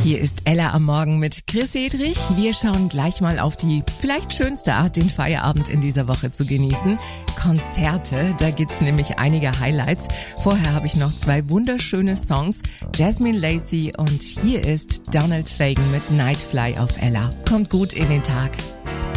Hier ist Ella am Morgen mit Chris Hedrich. Wir schauen gleich mal auf die vielleicht schönste Art, den Feierabend in dieser Woche zu genießen. Konzerte, da gibt's nämlich einige Highlights. Vorher habe ich noch 2 wunderschöne Songs. Jasmine Lacey und hier ist Donald Fagen mit Nightfly auf Ella. Kommt gut in den Tag.